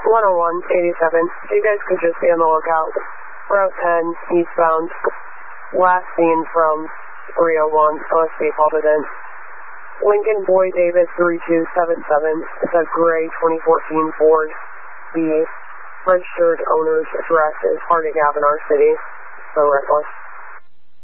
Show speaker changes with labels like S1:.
S1: 101-87. So you guys could just be on the lookout. Route 10, eastbound. Last seen from 301, OSB called it in. Lincoln Boy David 3277. It's a gray 2014 Ford. The registered owner's address is Harding Ave in our city. So right, boys.